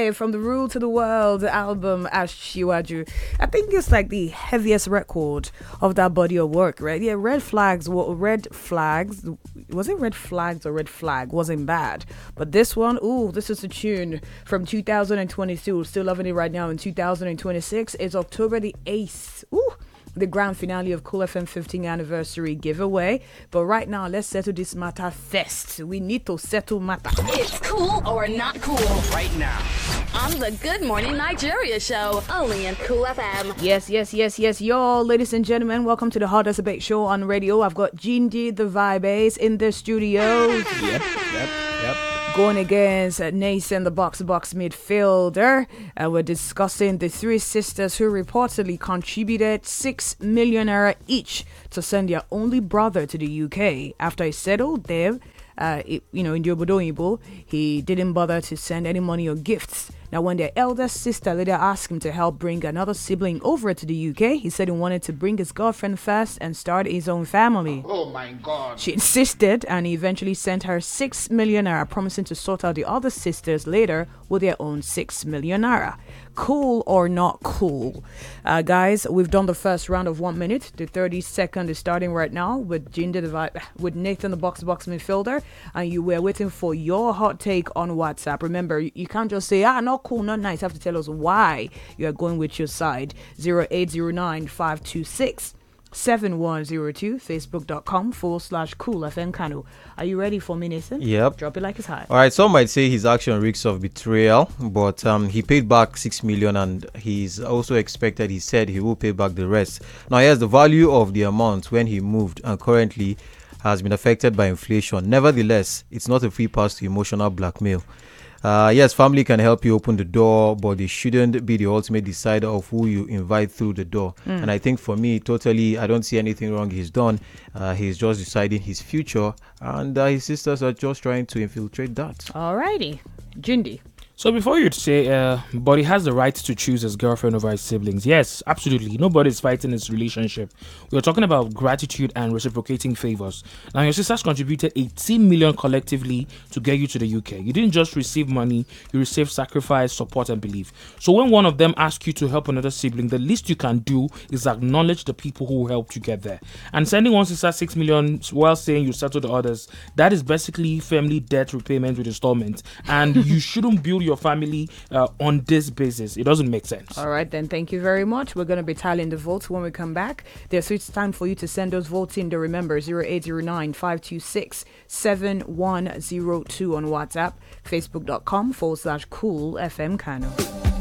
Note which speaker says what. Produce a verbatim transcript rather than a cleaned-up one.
Speaker 1: away from the Rule to the World album Ashiwaju. I think it's like the heaviest record of that body of work, right? Yeah, Red Flags, well, Red Flags, was it Red Flags or Red Flag? Wasn't bad. But this one, ooh, this is a tune from two thousand twenty-two. Still loving it right now in two thousand twenty-six. It's October the eighth. Ooh. The grand finale of Cool F M fifteenth anniversary giveaway. But right now, let's settle this matter first. We need to settle matter.
Speaker 2: It's cool or not cool right now on the Good Morning Nigeria show, only in Cool F M.
Speaker 1: Yes, yes, yes, yes, y'all, ladies and gentlemen, welcome to the hottest debate show on radio. I've got Jindy the Vibe Ace in the studio.
Speaker 3: Yep, yep, yep.
Speaker 1: Going against uh, Nathan, the box-to-box midfielder. Uh, we're discussing the three sisters who reportedly contributed six million naira each to send their only brother to the U K. After he settled there, uh, it, you know, in Yobodo, he didn't bother to send any money or gifts. Now, when their eldest sister later asked him to help bring another sibling over to the U K, he said he wanted to bring his girlfriend first and start his own family.
Speaker 4: Oh my God.
Speaker 1: She insisted, and he eventually sent her six million naira, promising to sort out the other sisters later with their own six million naira. Cool or not cool? Uh, guys, we've done the first round of one minute. The thirty second is starting right now with Jinder the Vi- with Nathan, the box-to-box midfielder, and you were waiting for your hot take on WhatsApp. Remember, you, you can't just say, ah, not cool, not nice. You have to tell us why you are going with your side. zero eight zero nine five two six seven one zero two, facebook.com forward slash cool FM Kano. Are you ready for me, Nathan?
Speaker 3: Yep.
Speaker 1: Drop it like it's hot.
Speaker 3: All right, some might say his action reeks of betrayal, but um, he paid back six million and he's also expected, he said he will pay back the rest. Now, here's the value of the amount when he moved and currently has been affected by inflation. Nevertheless, it's not a free pass to emotional blackmail. Uh, yes, family can help you open the door, but they shouldn't be the ultimate decider of who you invite through the door. Mm. And I think for me, totally, I don't see anything wrong he's done. Uh, he's just deciding his future, and uh, his sisters are just trying to infiltrate that.
Speaker 1: Alrighty. Jindy.
Speaker 5: So before you'd say, uh, but he has the right to choose his girlfriend over his siblings. Yes, absolutely. Nobody's fighting this relationship. We're talking about gratitude and reciprocating favors. Now, your sisters contributed eighteen million collectively to get you to the U K. You didn't just receive money, you received sacrifice, support, and belief. So when one of them asks you to help another sibling, the least you can do is acknowledge the people who helped you get there. And sending one sister six million while saying you settle the others, that is basically family debt repayment with installment. And you shouldn't build your family uh, on this basis. It doesn't make sense.
Speaker 1: All right, then. Thank you very much. We're going to be tallying the votes when we come back. There's it's time for you to send those votes in. To remember, zero eight zero nine five two six seven one zero two on WhatsApp, facebook.com forward slash cool FM Kano.